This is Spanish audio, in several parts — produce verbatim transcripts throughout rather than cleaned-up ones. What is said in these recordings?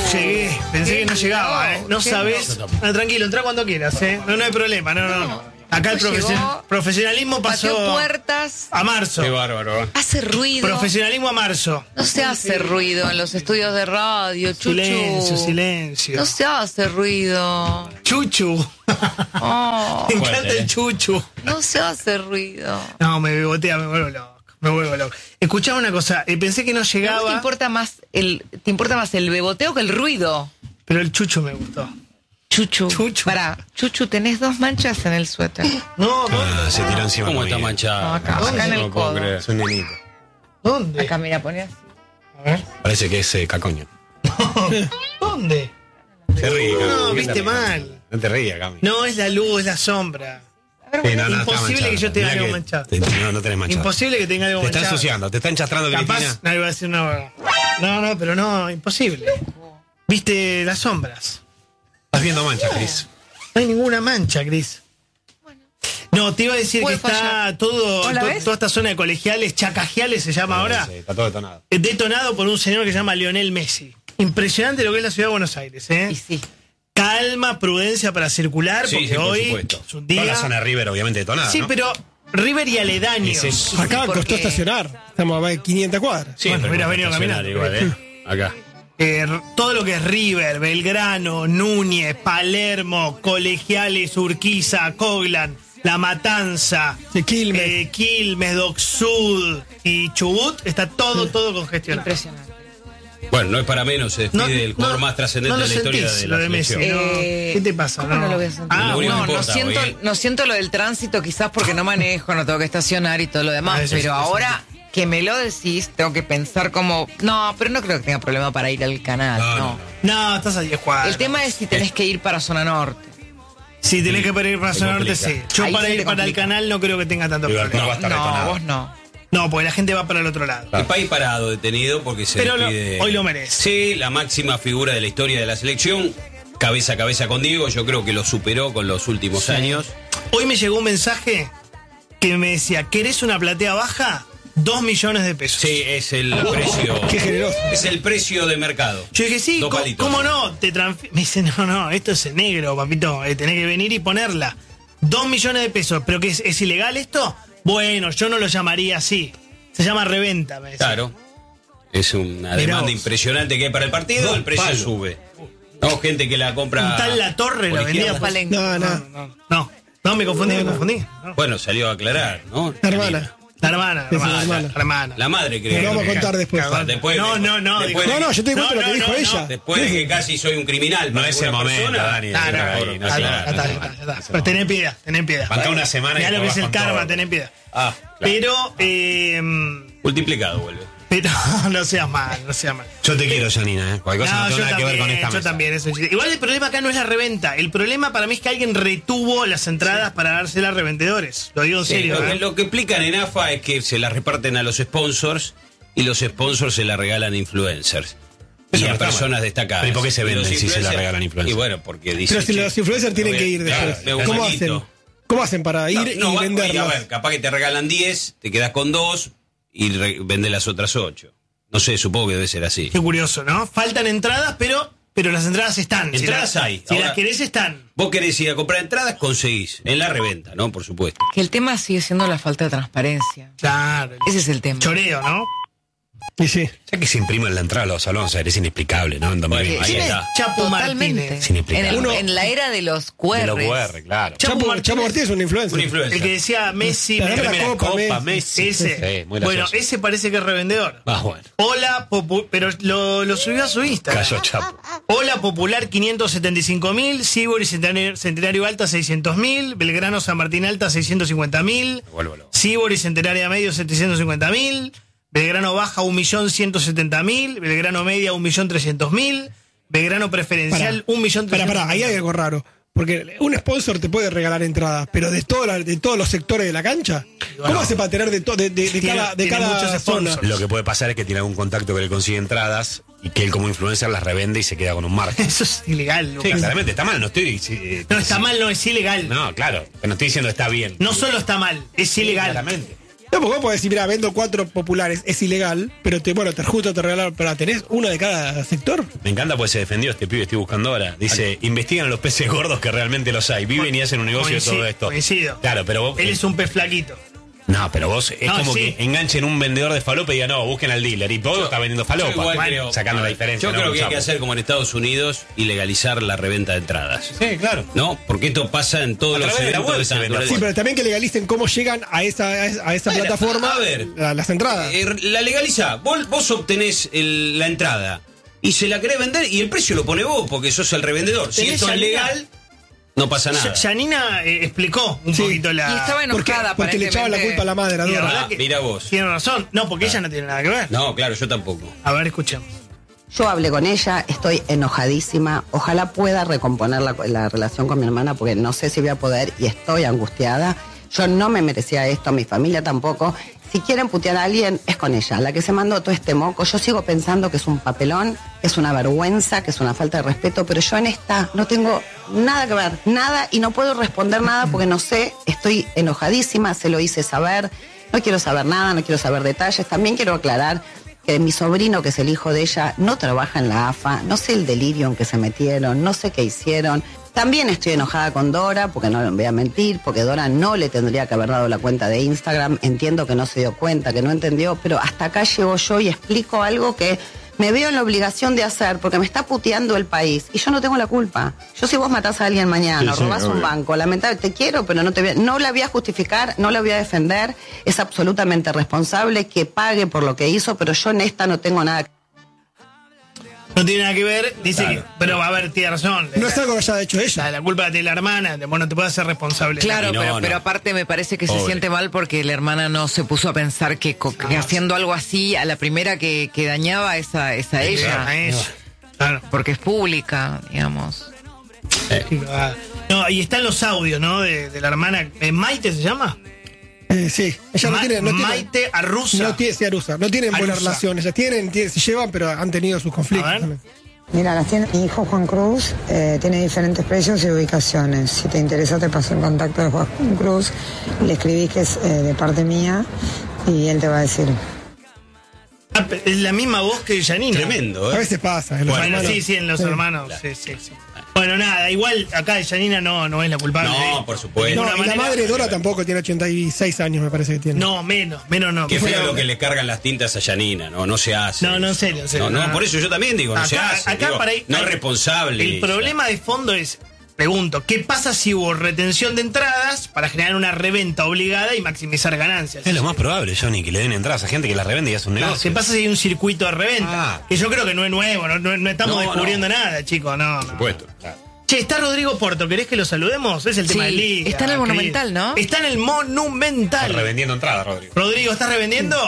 Llegué, pensé que no llegaba, ¿eh? No sabés. No, tranquilo, entra cuando quieras, ¿eh? No, no hay problema, no, no, no. Acá el profesion- profesionalismo pasó pateó puertas. a marzo. Qué bárbaro. Hace ruido. Profesionalismo a marzo. No se hace ruido en los estudios de radio, Chuchu. Silencio, silencio. No se hace ruido. Chuchu. Oh, Me Fuerte, encanta ¿eh? el chuchu. no se hace ruido. No, me bebotea, me vuelvo loco. Me vuelvo loco. Escuchaba una cosa, eh, pensé que no ¿A vos llegaba, ¿Te importa más el te importa más el beboteo que el ruido? pero el chuchu me gustó. Chuchu. Chuchu. Pará, Chuchu, tenés dos manchas en el suéter. No, ¿dónde? Ah, se tiró encima. ¿Cómo muy está bien. manchado? No, acá, ¿Dónde? acá en No el lo puedo codo. creer. Es un nenito. ¿Dónde? Acá, mira, poné así. A ver. Parece que es eh, cacoño. ¿Dónde? Se ríe, Cami. No, ¿Qué viste te ríes? mal. No te rías, Cami. No, es la luz, es la sombra. Sí, no, no, está Imposible manchado. que yo tenga Mirá algo que manchado. te- No, no tenés manchado. Imposible que tenga algo Te está manchado. ensuciando, te está enchastrando, Cristina. Capaz, no iba a decir una. No, no, pero no, imposible. ¿Viste las sombras? Estás viendo manchas, Cris. No hay ninguna mancha, Cris. No, te iba a decir Puede que está fallar. todo, ¿Vos la to- ves? toda esta zona de colegiales, chacajiales se llama ahora, Sí, está todo detonado. eh, detonado por un señor que se llama Lionel Messi. Impresionante lo que es la ciudad de Buenos Aires, ¿eh? Y sí. Calma, prudencia para circular, Sí, porque sí, por hoy supuesto. es un Toda día. la zona de River, obviamente, detonada. Sí, ¿no? pero River y aledaños. Sí, sí. Acá porque- costó estacionar. Estamos a quinientas cuadras. Sí, Bueno, pero hubiera no venido estacionar caminando. igual, ¿eh? Acá. Eh, r- todo lo que es River, Belgrano, Núñez, Palermo, Colegiales, Urquiza, Coglan, La Matanza, Sí, Quilmes. eh, Quilmes, Dock Sud y Chubut, está todo, todo congestionado. Impresionante. Bueno, no es para menos, se despide No, el jugador no, más trascendente no lo de la historia sentís, de lo la de Messi. selección. No, Eh, ¿qué te pasa? ¿Cómo no, lo voy a sentir? Ah, Lo único no, que no importa, siento, oye. no siento lo del tránsito quizás porque no manejo, no tengo que estacionar y todo lo demás, Ah, eso sí, pero eso ahora que me lo decís, tengo que pensar como, no, pero no creo que tenga problema para ir al canal, No, no. no, No, estás a diez cuadras. El tema es si tenés que ir para zona norte. Si tenés que para ir para Se Zona Norte, complica. sí. Yo Ahí para se ir te para el complica. canal no creo que tenga tanto River problema. no va a estar No, detonado. vos no. No, porque la gente va para el otro lado. El país parado, detenido, porque se Pero lo- despide. hoy lo merece. Sí, la máxima figura de la historia de la selección. Cabeza a cabeza con Diego, yo creo que lo superó con los últimos años. Hoy me llegó un mensaje que me decía, ¿querés una platea baja? Dos millones de pesos. Sí, es el precio. Qué generoso. Es el precio de mercado. Yo dije, sí, Dos ¿cómo, palitos. cómo no? Te transfi-". Me dice, no, no, esto es en negro, papito. eh, tenés que venir y ponerla. Dos millones de pesos. ¿Pero qué es, es ilegal esto? Bueno, yo no lo llamaría así. Se llama reventa, me decía. Claro. Es una Mirá demanda vos. impresionante que hay para el partido, el precio palos. sube. No, gente que la compra. Un tal La Torre por la vendía. izquierda. por- Palenque. No, no. No, no, no. No, me confundí, me confundí. No. Bueno, salió a aclarar, ¿no? La hermana. La hermana, Sí, sí, hermana, la hermana. la hermana. La madre, Te creo. lo vamos a que- contar después. Cagón. Después No, de- no, no, después dijo- de- No, no, yo te No, cuento lo no, que dijo no, ella. Después de que casi soy un criminal. No para es el alguna momento, persona. Dani. Ah, no, Ahí, no, no ya se está, va. ya está, ya está. Pero tenés piedad, tenés piedad. Banca una semana y Mirá lo que es vas el con karma, todo. tenés piedad. Ah, claro. Pero, eh, Multiplicado vuelve. pero no seas mal, no seas mal. Yo te quiero, Janina, ¿eh? Cualquier cosa no, No, tengo yo nada que ver con también, esta yo mesa. también, es un chiste. Igual el problema acá no es la reventa. El problema para mí es que alguien retuvo las entradas para dárselas a revendedores. Lo digo en Sí, serio. lo, que, ¿eh? lo que explican en A F A es que se la reparten a los sponsors y los sponsors se la regalan a influencers. Eso y no a está personas mal. destacadas. Pero ¿y por qué se Y los venden si se la influencers- regalan influencers? Y bueno, porque dicen. Pero si che, los influencers tienen me que voy a- ir claro, después. me voy ¿Cómo malito. hacen? ¿Cómo hacen para ir No, y va- venderlas? A ver, capaz que te regalan diez, te quedas con dos y re- vende las otras ocho. No sé, supongo que debe ser así. Qué curioso, ¿no? Faltan entradas, pero, pero las entradas están. Entradas si las, hay. Si Ahora- las querés, están. Vos querés ir a comprar entradas, conseguís. En la reventa, ¿no? Por supuesto. Que el tema sigue siendo la falta de transparencia. Claro. Ese es el tema. Choreo, ¿no? Y sí. Ya que se imprime en la entrada a los salones, es inexplicable, ¿no? En dos mil Bueno, veinte. ahí ¿Quién es está. Chapo Totalmente. Martínez? Sin En, explicar. el- Uno- en la era de los Q De R. los Q R, claro. Chapo Chapo, Martínez. Chapo Martínez es un influencer. Un El influencer. que decía Messi. Dame me- la Dame la copa, copa, Messi. Messi. Ese. Sí, muy bueno, gracioso. ese parece que es revendedor. Ah, bueno. Hola, popu- pero lo, lo subió a su Instagram. Cayó Chapo. Hola Popular quinientos setenta y cinco mil, Sibori Centenario, Centenario Alta seiscientos mil, Belgrano San Martín Alta seiscientos cincuenta mil, Me vuelvo loco. Sibori Centenaria Medio setecientos cincuenta mil, Belgrano Baja un millón ciento setenta mil, Belgrano Media un millón trescientos mil, Belgrano Preferencial un millón Para, trescientos para, ahí hay algo raro. Porque un sponsor te puede regalar entradas, pero de, toda la- de todos los sectores de la cancha, ¿cómo hace para tener de, to- de, de- de Tiene- cada, de tiene cada muchos zona? sponsors. Lo que puede pasar es que tiene algún contacto que le consigue entradas y que él como influencer las revende y se queda con un margen. Eso es ilegal, Lucas. Sí, claramente, está mal, no estoy... sí, eh, No está mal, no es ilegal. No, No, claro, no estoy diciendo está bien. solo está mal, es ilegal. Claramente. No, porque vos podés decir, mira, vendo cuatro populares, es ilegal, pero te, bueno, te justo te regalaron, pero tenés uno de cada sector. Me encanta porque se defendió este pibe, estoy buscando ahora. Dice, investigan a los peces gordos que realmente los hay. Viven y hacen un negocio de todo esto. Coincido. Claro, pero vos... Él es un pez flaquito. No, pero vos es No, como sí. que enganchen un vendedor de falopa y digan, no, busquen al dealer. Y vos estás vendiendo Yo falopa. igual Bueno, creo- sacando la diferencia. Yo ¿no? creo que hay que Sapo. hacer como en Estados Unidos y legalizar la reventa de entradas. Sí, claro. ¿No? Porque esto pasa en todos A los través de la eventos web de se esa vende naturaleza. Sí, pero también que legalicen cómo llegan a esa, a esa, a esa Bueno, plataforma a ver. la- las entradas. Eh, la legaliza. Vos, vos obtenés el- la entrada y se la querés vender y el precio lo pone vos porque sos el revendedor. Si ¿Tenés esto es Yanina? legal, no pasa nada. Ya- Yanina eh, explicó un Sí. poquito la. Y estaba porque, enojada, porque le echaban la culpa a la madre, a Y la Dora. verdad Ah, que mira vos. Tiene razón. No, porque ella no tiene nada que ver. No, claro, yo tampoco. A ver, escuchemos. Yo hablé con ella, estoy enojadísima. Ojalá pueda recomponer la, la relación con mi hermana porque no sé si voy a poder y estoy angustiada. Yo no me merecía esto, mi familia tampoco. Si quieren putear a alguien, es con ella. La que se mandó todo este moco, yo sigo pensando que es un papelón, que es una vergüenza, que es una falta de respeto, pero yo en esta no tengo nada que ver, nada, y no puedo responder nada porque no sé, estoy enojadísima, se lo hice saber, no quiero saber nada, no quiero saber detalles. También quiero aclarar que mi sobrino, que es el hijo de ella, no trabaja en la A F A, no sé el delirio en que se metieron, no sé qué hicieron. También estoy enojada con Dora, porque no le voy a mentir, porque Dora no le tendría que haber dado la cuenta de Instagram. Entiendo que no se dio cuenta, que no entendió, pero hasta acá llego yo y explico algo que me veo en la obligación de hacer, porque me está puteando el país y yo no tengo la culpa. Yo si vos matás a alguien mañana, Sí, sí, robás un obvio. banco, lamentable, te quiero, pero no te voy a, no la voy a justificar, no la voy a defender, es absolutamente responsable que pague por lo que hizo, pero yo en esta no tengo nada que... No tiene nada que ver. Dice Claro. que. Pero a ver, tiene razón. No es algo que haya hecho La, ella. la culpa la tiene la hermana. Bueno, no te puedes hacer responsable. Claro, Y no, pero, no. pero aparte me parece que se Pobre. siente mal porque la hermana no se puso a pensar que, co- que haciendo algo así a la primera que, que dañaba es a, es a ella. A ella. Claro. Porque es pública, digamos. No, y están los audios, ¿no? De, de la hermana. ¿eh, ¿Maite se llama? Eh, sí, ella no Ma- tiene. No tiene Maite Arruza. No tiene, sí, Arusa. No tienen buenas Arusa. relaciones. Ellas tienen, tienen, se llevan, pero han tenido sus conflictos A ver. también. Mira, las tiene mi hijo Juan Cruz, eh, tiene diferentes precios y ubicaciones. Si te interesa, te paso el contacto de Juan Cruz. Le escribís que es eh, de parte mía y él te va a decir. Ah, pe- es la misma voz que Yanina. Tremendo, A ¿eh? veces pasa. En los Bueno, hermanos. sí, sí, en los Sí. hermanos. Sí, sí, sí. Bueno, nada, igual acá Yanina no, no es la culpable. No, ¿eh? por supuesto. De No, ninguna y la manera. madre Dora tampoco tiene ochenta y seis años, me parece que tiene. No, menos, menos no. Qué Fue feo la- lo que le cargan las tintas a Yanina, no, no se hace. No, no, en serio, en serio. No, no, No. por eso yo también digo, no se Acá, hace. acá Digo, para ahí- no es ahí- responsable. El problema de fondo es, pregunto, ¿qué pasa si hubo retención de entradas para generar una reventa obligada y maximizar ganancias? Es lo más probable, Johnny, que le den entradas a gente que las revende y hace un Claro, negocio. ¿qué pasa si hay un circuito de reventa? Ah. Que yo creo que no es nuevo, no, no- no estamos No, descubriendo nada, chicos, no, no. Por supuesto. Che, está Rodrigo Porto, ¿querés que lo saludemos? Es el Sí, tema del día. está en el querido. Monumental, ¿no? Está en el Monumental. Revendiendo entradas, Rodrigo. Rodrigo, ¿estás revendiendo?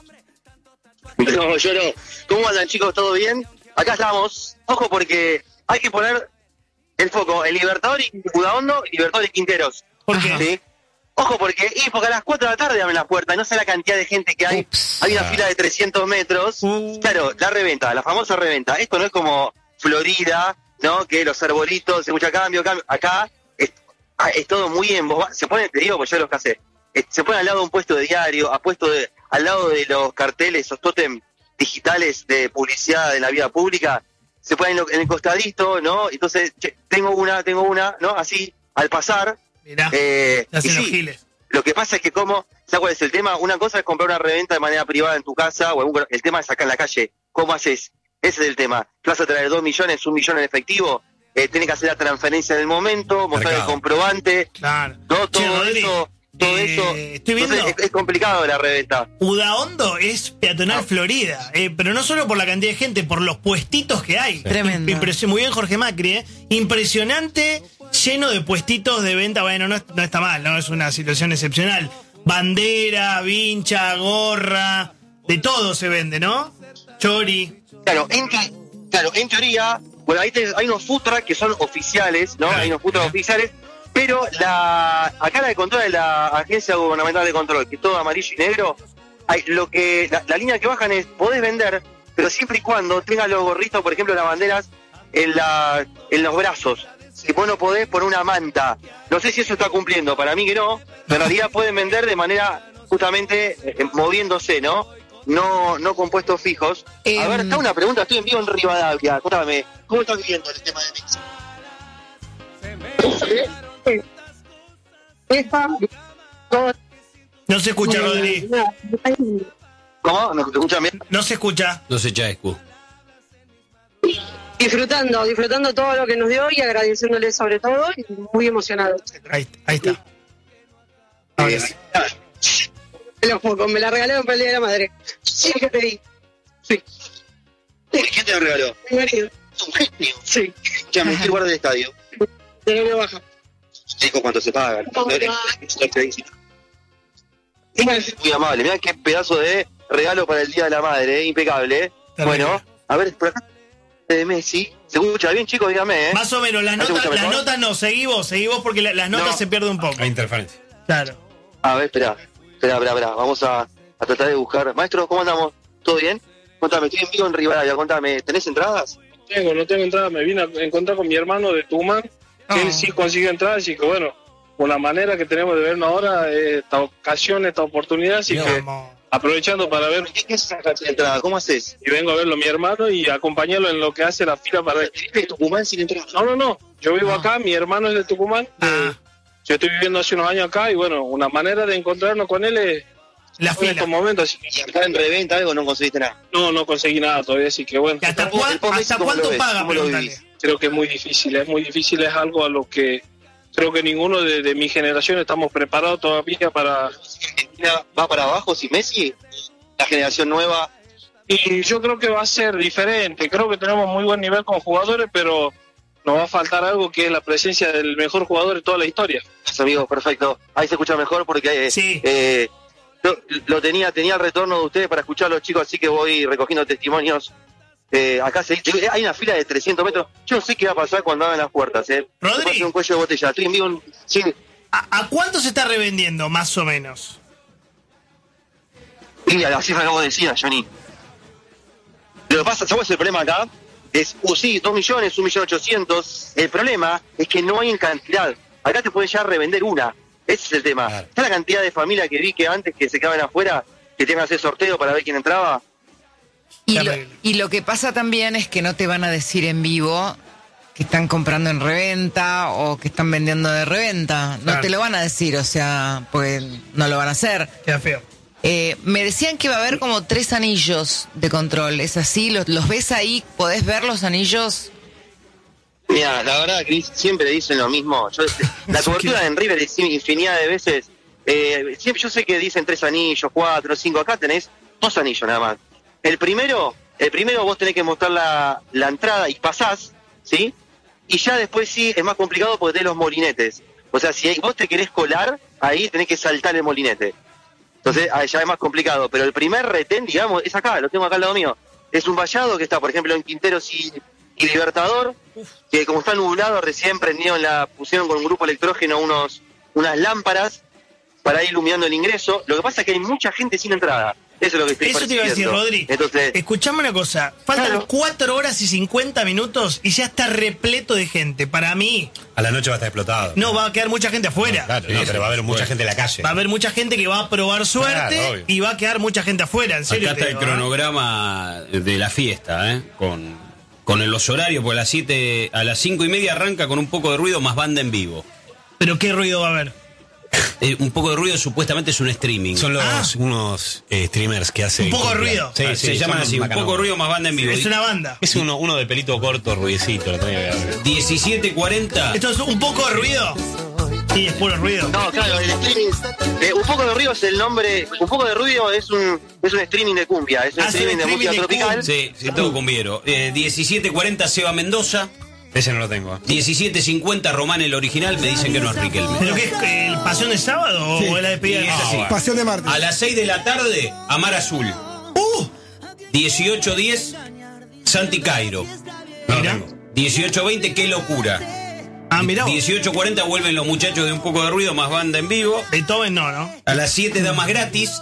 No, yo no. ¿Cómo andan, chicos? ¿Todo bien? Acá estamos. Ojo, porque hay que poner el foco en Libertador y Udaondo y Libertador y Quinteros. ¿Por qué? ¿Sí? Ojo, porque, y porque a las cuatro de la tarde abren las puertas. No sé la cantidad de gente que hay. Ups. Hay una fila de trescientos metros. Claro, la reventa, la famosa reventa. Esto no es como Florida, ¿no? Que los arbolitos, se escucha cambio, cambio. Acá es, ah, es todo muy embobado. Se pone, te digo, pues yo los casé. Eh, Se pone al lado de un puesto de diario, a puesto de, al lado de los carteles, esos tótem digitales de publicidad de la vida pública. Se ponen en, lo- en el costadito, ¿no? Entonces, che, tengo una, tengo una, ¿no? Así, al pasar. Mirá, Eh, te hacen y los sí, giles. lo que pasa es que como, ¿sabes cuál es el tema? Una cosa es comprar una reventa de manera privada en tu casa, o algún, el tema es acá en la calle. ¿Cómo haces? Ese es el tema. ¿Te vas a traer dos millones, un millón en efectivo? Eh, tenés que hacer la transferencia en el momento, mostrar Mercado. el comprobante. Claro. No, todo Che, Rodri, eso, todo eh, eso. Estoy viendo. Entonces, es, es complicado la reventa. Udaondo es peatonal No. Florida, eh, pero no solo por la cantidad de gente, por los puestitos que hay. Tremendo. Impresio- muy bien Jorge Macri, eh. Impresionante, lleno de puestitos de venta. Bueno, no, es- no está mal, no es una situación excepcional. Bandera, vincha, gorra, de todo se vende, ¿no? Chori. Claro, en, te- claro, en teoría, bueno, ahí tenés- hay unos food trucks que son oficiales, ¿no? Hay unos food trucks oficiales, pero la acá la de control de la Agencia Gubernamental de Control, que es todo amarillo y negro, hay, lo que la, la línea que bajan es, podés vender, pero siempre y cuando tengas los gorritos, por ejemplo, las banderas en, la, en los brazos. Si vos no podés, por una manta. No sé si eso está cumpliendo, para mí que no, pero en realidad pueden vender de manera justamente eh, moviéndose, ¿no? No, no con puestos fijos. Eh, a ver, está una pregunta, estoy en vivo en Rivadavia. Contame, ¿cómo estás viviendo el tema de Mix? No se escucha, Rodri. ¿Cómo? ¿No te escuchan bien? No se escucha. No se echa escu. Disfrutando, disfrutando todo lo que nos dio y agradeciéndole sobre todo y muy emocionado. Ahí, ahí está. Ahora sí. Me lo poco, me la regalaron para el Día de la Madre. Sí, que pedí. Sí. ¿Quién te lo regaló? Mi marido. Es un genio. Sí. Escuchame, ¿qué guarda del estadio? De la baja. Dijo cuánto se paga. Muy amable, mirá qué pedazo de regalo para el Día de la Madre, ¿eh? Impecable. ¿eh? Bueno, a ver, por acá de Messi. ¿Se escucha bien, chicos? Dígame, ¿eh? Más o menos, las ¿No se notas, escucha las mejor? notas no, seguí vos, seguí vos porque la- las notas No. se pierden un poco. Hay interferencia. Claro. A ver, espera, espera, espera, espera. Vamos a, a tratar de buscar. Maestro, ¿cómo andamos? ¿Todo bien? Contame, estoy en vivo en Rivadavia, contame, ¿tenés entradas? Tengo, no tengo entrada, me vine a encontrar con mi hermano de Tucumán, que Ah. él sí consiguió entradas y que bueno, por la manera que tenemos de vernos ahora, eh, esta ocasión, esta oportunidad, así que Vamos. aprovechando para ver, ¿Qué, qué es esa cantidad de entradas? ¿Cómo haces? y vengo a verlo a mi hermano y acompañarlo en lo que hace la fila para... ¿Tenés Tucumán sin entradas? No, no, no, yo vivo acá, mi hermano es de Tucumán, Ah, eh, yo estoy viviendo hace unos años acá y bueno, una manera de encontrarnos con él es la en fila. estos momentos, así que ¿Y acá en reventa algo no conseguiste nada? no, no conseguí nada todavía, así que bueno. ¿Y hasta, ¿Cómo- cuán- el pobre hasta Messi, cómo lo cuánto ves? paga? ¿Cómo lo Pregúntale. vivís? Creo que es muy difícil, es muy difícil, es algo a lo que creo que ninguno de, de mi generación estamos preparados todavía para... Argentina va para abajo sin Messi, la generación nueva. Y yo creo que va a ser diferente, creo que tenemos muy buen nivel con jugadores, pero nos va a faltar algo que es la presencia del mejor jugador de toda la historia. Gracias, amigos, perfecto. Ahí se escucha mejor porque eh, Sí. eh, lo, lo tenía, tenía el retorno de ustedes para escuchar a los chicos, así que voy recogiendo testimonios. Eh, acá se dice, hay una fila de trescientos metros. Yo no sé qué va a pasar cuando abran las puertas. Eh. Rodri. Se pasa un cuello de botella. Estoy en vivo. en- Sí. ¿A, a cuánto se está revendiendo, más o menos? Y a la cifra que vos decías, Johnny. Lo que pasa, ¿sabes el problema acá? Es, uh, sí, dos millones, un millón ochocientos. El problema es que no hay en cantidad. Acá te puedes ya revender una. Ese es el tema. Claro. ¿Está la cantidad de familias que vi que antes que se quedaban afuera, que tengan que hacer sorteo para ver quién entraba? Y lo, Terrible. y lo que pasa también es que no te van a decir en vivo que están comprando en reventa o que están vendiendo de reventa. No Claro. te lo van a decir, o sea, pues no lo van a hacer. Queda feo. Eh, me decían que va a haber como tres anillos de control. ¿Es así? ¿Los, los ves ahí? ¿Podés ver los anillos? Mira, la verdad, Cris, siempre dicen lo mismo. Yo, la cobertura en River es infinidad de veces. Eh, siempre, yo sé que dicen tres anillos, cuatro, cinco. Acá tenés dos anillos nada más. El primero, el primero vos tenés que mostrar la, la entrada y pasás, ¿sí? Y ya después sí es más complicado porque tenés los molinetes. O sea, si vos te querés colar, ahí tenés que saltar el molinete. Entonces, ahí ya es más complicado. Pero el primer retén, digamos, es acá, lo tengo acá al lado mío. Es un vallado que está, por ejemplo, en Quinteros y, y Libertador, que como está nublado, recién prendieron la, pusieron con un grupo electrógeno unos, unas lámparas para ir iluminando el ingreso. Lo que pasa es que hay mucha gente sin entrada. Eso es lo que estoy Eso te iba a decir, percibiendo. Rodri. Entonces, Escuchame una cosa. Faltan Claro. cuatro horas y cincuenta minutos y ya está repleto de gente. Para mí, A la noche va a estar explotado. no va a quedar mucha gente afuera. Claro, no, pero va a haber mucha gente en la calle. Va a haber mucha gente que va a probar suerte Claro, obvio. y va a quedar mucha gente afuera. En serio. Acá te está el digo, ¿eh? cronograma de la fiesta, ¿eh? Con, con los horarios, porque a las siete, a las cinco y media arranca con un poco de ruido más banda en vivo. Pero qué ruido va a haber. Eh, un poco de ruido supuestamente es un streaming. Son los Ah. unos eh, streamers que hacen. Un poco de cumbia. ruido. Sí, Ah, sí, se llaman son así, un bacanos. poco de ruido más banda en vivo. Es una banda. Es uno, uno de pelito corto, ruidecito. Lo tenía que ver. diecisiete cuarenta. Esto es un poco de ruido. Sí, es puro ruido. no, claro, el streaming. eh, un poco de ruido es el nombre. Un poco de ruido es un, es un streaming de cumbia. Es un Ah, sí, streaming de streaming música de tropical. cumbia. Sí, sí, todo cumbiero. Eh, diecisiete cuarenta Seba Mendoza. Ese no lo tengo. diecisiete cincuenta Román el original. Me dicen que no es Riquelme. ¿Pero qué es? ¿El Pasión de Sábado o Sí. es la despedida? Y es así. Pasión de Marte. A las seis de la tarde, Amar Azul. ¡Uh! dieciocho diez Santi Cairo. No lo Mira. tengo. dieciocho veinte Qué locura. Ah, mirá vos. dieciocho cuarenta vuelven los muchachos de un poco de ruido, más banda en vivo. Beethoven no, ¿no? A las siete Damas Gratis.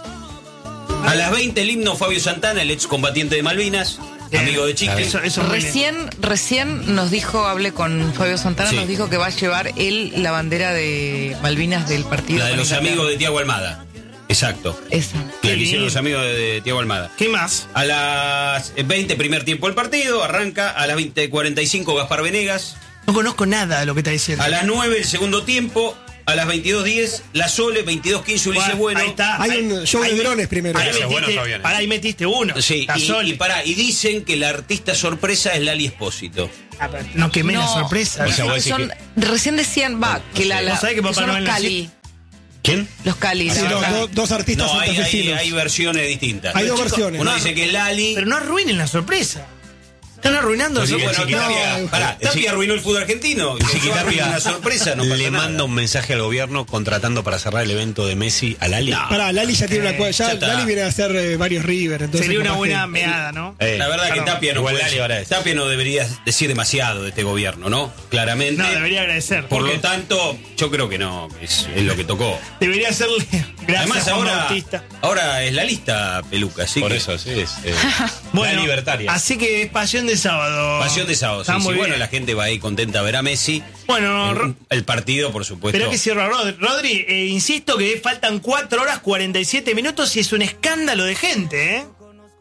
A las veinte el himno Fabio Santana, el ex combatiente de Malvinas, Bien. amigo de Chicle. Eso, eso muy bien. Recién, recién nos dijo, hablé con Fabio Santana, Sí. nos dijo que va a llevar él la bandera de Malvinas del partido. La de con los Inglaterra. amigos de Tiago Almada. Exacto. Esa. La que hicieron los amigos de, de Thiago Almada. ¿Qué más? A las veinte, primer tiempo del partido, arranca. A las veinte cuarenta y cinco, Gaspar Venegas. No conozco nada de lo que está diciendo. A las nueve, el segundo tiempo. A las veintidós diez, La Sole. veintidós quince, Ulises Bueno. Ahí está. Hay Ahí- un show de ahí- drones primero. Ahí Ese bueno metiste, está bien, eh. pará, ahí metiste uno. Sí, La y, Sole. y pará, y dicen que la artista sorpresa es Lali Espósito. Ah, pero no quemé la sorpresa. O sea, ¿no? vos decís Son, recién decían, va, que la, la ¿Vos sabés que Papá son los Noel no Cali. ¿Quién? Los Cali. Sí, la no, verdad. do- dos artistas No, hay, hay, santafesinos. hay versiones distintas. Hay dos Chicos, versiones. Uno No, dice que es Lali. Pero no arruinen la sorpresa. Están arruinando la Sí, sorpresa. bueno, Chiqui- Tapia, no, pará, el Chiqui- Tapia arruinó el fútbol argentino. El Chiqui Yo arruiné Tapia una sorpresa, no pasa le nada. manda un mensaje al gobierno contratando para cerrar el evento de Messi a Lali. No. Pará, Lali ya tiene Eh, una cuenta. ya Ya, está. Lali viene a hacer eh, varios River. Entonces Sería una capaz buena que- meada, ¿no? Eh, La verdad Claro. que Tapia no, Igual puede- Lali ahora es. Tapia no debería decir demasiado de este gobierno, ¿no? Claramente. No, debería agradecer. Por porque lo tanto, yo creo que no, que es, es lo que tocó. debería hacerle gracias Además, a Juan ahora, Bautista. ahora es la lista, Peluca, así Por que- eso, sí, es eh, Bueno, la libertaria. así que es pasión de sábado. Pasión de sábado, sí, Está sí. muy Bueno, bien. la gente va ahí contenta a ver a Messi. Bueno, El, Ro- el partido, por supuesto. Esperá que cierra Rodri. Rodri, eh, insisto que faltan cuatro horas cuarenta y siete minutos y es un escándalo de gente, ¿eh?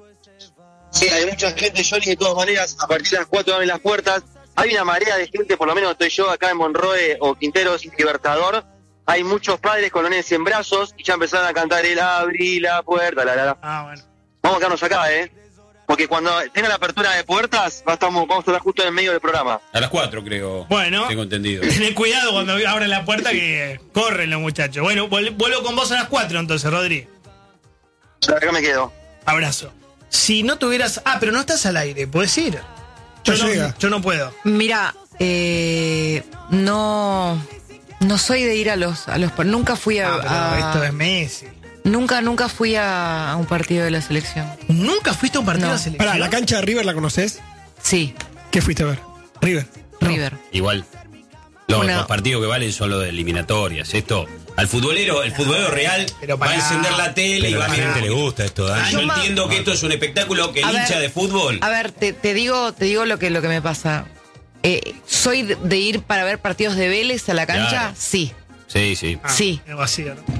Sí, hay mucha gente, Johnny, de todas maneras, a partir de las cuatro abren las puertas. Hay una marea de gente, por lo menos estoy yo acá en Monroe o Quinteros Libertador. Hay muchos padres con los nenes en brazos y ya empezaron a cantar el abrí la puerta, la, la, la. Ah, bueno. Vamos a quedarnos acá, ¿eh? Porque cuando tenga la apertura de puertas, va a estar- vamos a estar justo en el medio del programa. A las cuatro, creo. Bueno. Tengo entendido. Tené cuidado cuando abran la puerta que corren los muchachos. Bueno, vol- vuelvo con vos a las cuatro entonces, Rodri. Yo acá me quedo. Abrazo. Si no tuvieras... Ah, pero no estás al aire, ¿puedes ir? Yo, No no, llega. yo no puedo. Mira, eh, no, no soy de ir a los, a los, par- nunca fui a, Ah, pero a- esto es Messi. nunca, nunca fui a, a un partido de la selección. ¿Nunca fuiste a un partido No. de selección? Pará, ¿la cancha de River la conoces? Sí, ¿Qué fuiste a ver? River. River. Igual. Los, Una- los partidos que valen son los de eliminatorias. Esto, al futbolero, el futbolero real pero va a pará. encender la tele Pero y va a la a mirar. gente le gusta esto, Dani. Yo Yo ma- entiendo que esto es un espectáculo que el A ver, hincha de fútbol. A ver, te, te digo, te digo lo que, lo que me pasa. Eh, ¿Soy de, de ir para ver partidos de Vélez a la cancha? Claro. Sí. Sí, sí. Ah, Sí. es vacío, ¿no?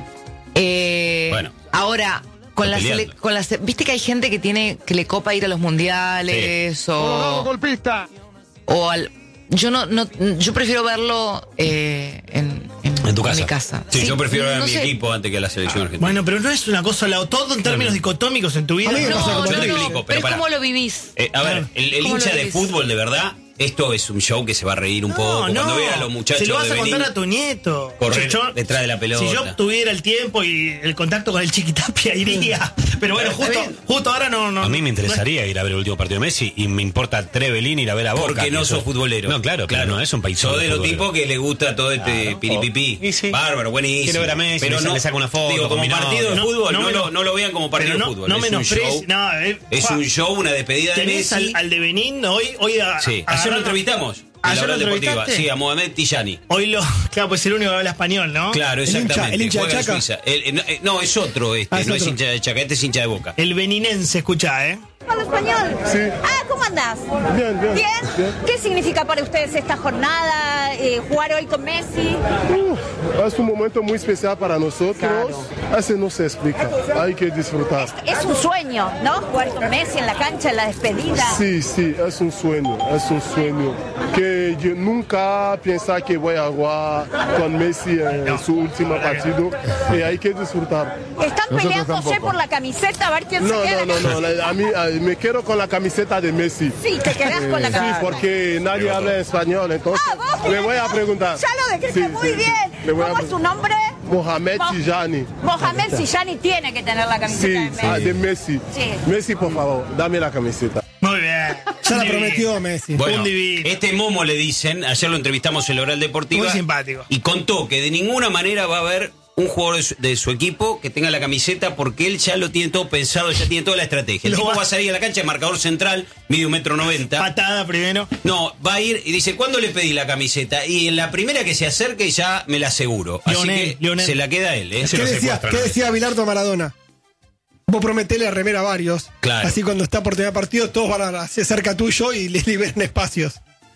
Eh, Bueno. Ahora, con Está la, sele- peleando. con la se- viste que hay gente que tiene que le copa ir a los mundiales o golpista. o al yo no no yo prefiero verlo eh, en, En tu casa. mi casa. Sí, yo prefiero ver a no mi sé. equipo antes que a la selección argentina. Bueno, pero no es una cosa, la- todo en términos dicotómicos en tu vida. A mí me No, pasa no, como no, te explico, pero, pero pará. ¿cómo lo vivís? Eh, a ver, el, el ¿Cómo hincha lo de ves? fútbol, de verdad, esto es un show que se va a reír un poco. Cuando vea a los muchachos se lo vas de a contar Benín a tu nieto. correr Yo- detrás de la pelota. Si yo tuviera el tiempo y el contacto con el Chiquitapia iría. Pero bueno, Está justo, bien. justo ahora no, no. A mí me interesaría ir a ver el último partido de Messi y me importa Trevelin ir a ver a Boca. Porque no que sos eso- futbolero. No, claro, claro, no es un país. Sos de los tipos que le gusta todo este Claro. piripipí. Y sí. Bárbaro, buenísimo. Quiero ver a Messi, pero me no, le saco una foto digo, con como mi partido de novia. fútbol, No, no, no lo, me- no lo vean como partido pero de no, fútbol. no es un menosprecies. show, No, eh, es Juan, un show, una despedida de tenés Messi. al, al de Benín hoy, hoy a, Sí, ayer lo agarrando- entrevistamos. En ¿Ayer la lo hora deportiva. entrevistaste? Sí, a Mohamed Tijani. Hoy lo. Claro, pues es el único que habla español, ¿no? Claro, hincha- exactamente. el hincha de Juega en Chaca. Suiza. El- el- no, eh, no, es otro este, Ah, es no es otro. hincha de Chaca, este es hincha de Boca. El beninense, escucha, ¿eh? ¿Habla español? Sí. Ah, ¿cómo andás? Bien, bien. ¿Bien? ¿Qué significa para ustedes esta jornada, eh, jugar hoy con Messi? Uf, es un momento muy especial para nosotros. Así no se explica. Hay que disfrutar. Es un sueño, ¿no? Jugar con Messi en la cancha, en la despedida. Sí, sí, es un sueño, es un sueño. Que yo nunca pensaba que voy a jugar con Messi en su último partido. Y hay que disfrutar. Están Nosotros peleándose tampoco. por la camiseta a ver quién No, se queda. no, la no, no, la- a mí a- me quedo con la camiseta de Messi. Sí, te quedás con la Eh, camiseta. Sí, porque nadie habla español, entonces Ah, vos le voy a querés- preguntar. Ya lo describiste Sí, muy sí, bien. sí, le voy a ¿Cómo es tu nombre? Mohamed Mo- Tijani. Mohamed Sillani tiene que tener la camiseta Sí, de Messi. ah, de Messi. Sí. Messi, por favor, dame la camiseta. Muy bien. Ya la Un divino. prometió Messi. Bueno, Un divino. este Momo le dicen, ayer lo entrevistamos en la Oral Deportiva. Muy simpático. Y contó que de ninguna manera va a haber un jugador de su, de su equipo que tenga la camiseta porque él ya lo tiene todo pensado, ya tiene toda la estrategia. El Lo tipo va- va a salir a la cancha, marcador central, mide un metro noventa. Patada primero. No, va a ir y dice, ¿cuándo le pedí la camiseta? Y en la primera que se acerque ya me la aseguro. Así Lionel, que Lionel. se la queda él, ¿eh? ¿Qué decía, ¿qué decía Bilardo Maradona? Vos prometele a remera a varios. Claro. Así cuando está por tener partido, todos van a hacer cerca tuyo y le liberan espacios.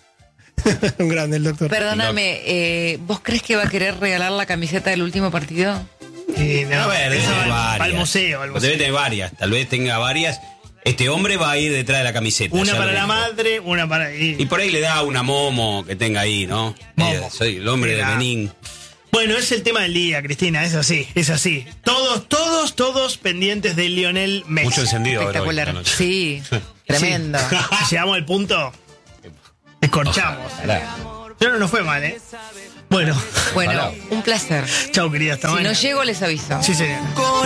Un grande el doctor. Perdóname, eh, ¿vos crees que va a querer regalar la camiseta del último partido? Y no, A ver, debe eso tener va- varias. va al museo, al O museo. debe tener varias, tal vez tenga varias. Este hombre va a ir detrás de la camiseta. Una ya para lo la dijo. madre, una para... Y, Y por ahí le da una momo que tenga ahí, ¿no? Momo. Eh, soy el hombre de Mira. Benín. Bueno, es el tema del día, Cristina, es así, es así. Todos, todos, todos pendientes de Lionel Messi. Mucho encendido ahora hoy, Espectacular. esta noche. Sí, tremendo. Si llegamos al punto, escorchamos. Pero no nos fue mal, ¿eh? Bueno, Bueno, Ojalá. un placer. chau, querida, hasta Si mañana. no llego, les aviso. Sí, señor.